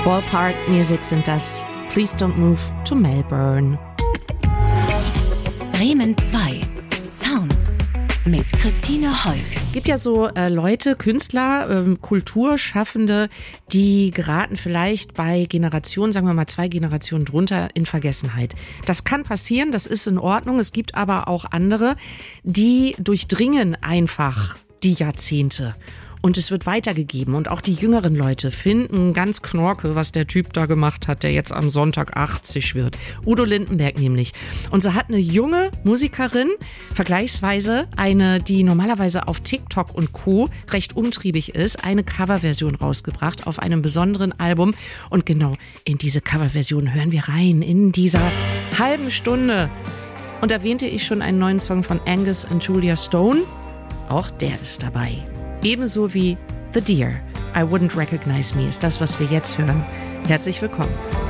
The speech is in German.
Ballpark Music sind das. Please don't move to Melbourne. Bremen 2. Sounds mit Christine Heuk. Gibt ja so Leute, Künstler, Kulturschaffende, die geraten vielleicht bei Generationen, sagen wir mal 2 Generationen drunter, in Vergessenheit. Das kann passieren, das ist in Ordnung. Es gibt aber auch andere, die durchdringen einfach die Jahrzehnte. Und es wird weitergegeben. Und auch die jüngeren Leute finden ganz Knorke, was der Typ da gemacht hat, der jetzt am Sonntag 80 wird. Udo Lindenberg nämlich. Und so hat eine junge Musikerin, vergleichsweise eine, die normalerweise auf TikTok und Co. recht umtriebig ist, eine Coverversion rausgebracht auf einem besonderen Album. Und genau in diese Coverversion hören wir rein, in dieser halben Stunde. Und erwähnte ich schon einen neuen Song von Angus und Julia Stone. Auch der ist dabei. Ebenso wie The Deer, I Wouldn't Recognize Me ist das, was wir jetzt hören. Herzlich willkommen.